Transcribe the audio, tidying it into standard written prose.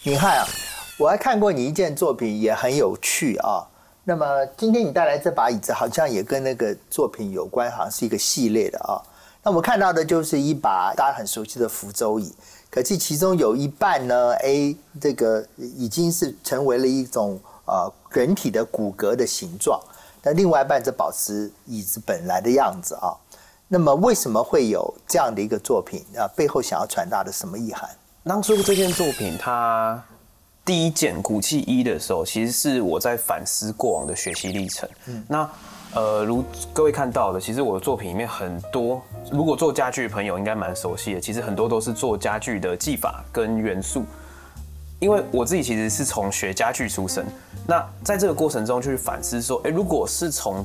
敏汉啊，我还看过你一件作品，也很有趣啊。那么今天你带来这把椅子，好像也跟那个作品有关，好像是一个系列的啊。那我看到的就是一把大家很熟悉的福州椅，可是其中有一半呢，这个已经是成为了一种人体的骨骼的形状，但另外一半则保持椅子本来的样子啊。那么为什么会有这样的一个作品啊？背后想要传达的什么意涵？ 当初这件作品它第一件骨气一的时候，其实是我在反思过往的学习历程。那如各位看到的，其实我的作品里面很多，如果做家具的朋友应该蛮熟悉的，其实很多都是做家具的技法跟元素。因为我自己其实是从学家具出身，那在这个过程中去反思说，如果是从